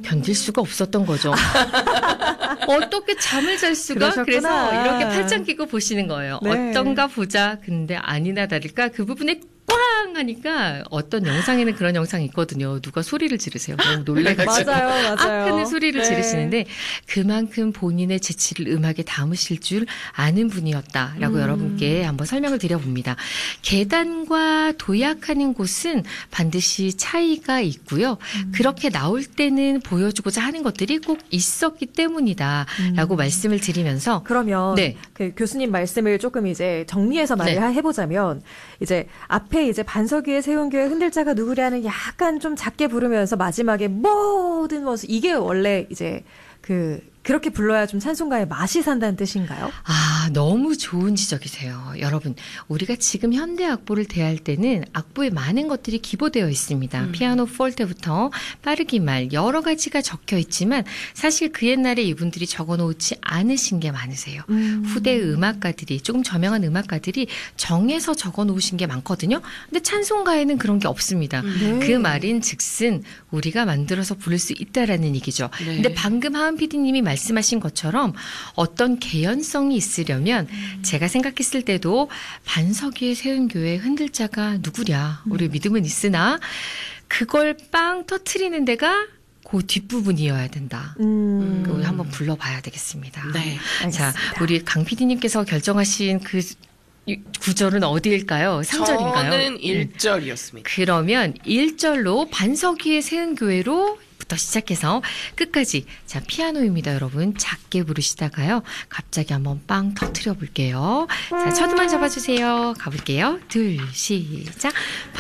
견딜 수가 없었던 거죠. 어떻게 잠을 잘 수가? 그러셨구나. 그래서 이렇게 팔짱 끼고 보시는 거예요. 네. 어떤가 보자. 근데 아니나 다를까 그 부분에 꽝 하니까 어떤 영상에는 그런 영상이 있거든요. 누가 소리를 지르세요. 너무 놀래가지고. 맞아요. 악하는 소리를 네. 지르시는데 그만큼 본인의 재치를 음악에 담으실 줄 아는 분이었다라고 여러분께 한번 설명을 드려봅니다. 계단과 도약하는 곳은 반드시 차이가 있고요. 그렇게 나올 때는 보여주고자 하는 것들이 꼭 있었기 때문이다라고 말씀을 드리면서 그러면 네. 그 교수님 말씀을 조금 이제 정리해서 말을 네. 해보자면 이제 앞에 이제 반석 위에 세운 교회 흔들 자가 누구랴는 약간 좀 작게 부르면서 마지막에 모든 모습 이게 원래 이제 그렇게 불러야 좀 찬송가의 맛이 산다는 뜻인가요? 아, 너무 좋은 지적이세요. 여러분, 우리가 지금 현대 악보를 대할 때는 악보에 많은 것들이 기보되어 있습니다. 피아노 폴테부터 빠르기 말 여러 가지가 적혀 있지만 사실 그 옛날에 이분들이 적어놓지 않으신 게 많으세요. 후대 음악가들이 조금 저명한 음악가들이 정해서 적어놓으신 게 많거든요. 근데 찬송가에는 그런 게 없습니다. 그 말인 즉슨 우리가 만들어서 부를 수 있다라는 얘기죠. 네. 근데 방금 하은 PD님이 말씀하신 것처럼 어떤 개연성이 있으려면 제가 생각했을 때도 반석 위에 세운 교회 흔들 자가 누구랴. 우리 믿음은 있으나 그걸 빵 터트리는 데가 그 뒷부분이어야 된다. 그거 한번 불러봐야 되겠습니다. 네. 자, 알겠습니다. 우리 강 PD님께서 결정하신 그 구절은 어디일까요? 3절인가요? 저는 1절이었습니다. 그러면 1절로 반석 위에 세운 교회로 부터 시작해서 끝까지 자 피아노입니다 여러분 작게 부르시다가요 갑자기 한번 빵 터트려 볼게요. 자 첫 음만 잡아주세요. 가볼게요. 둘 시작.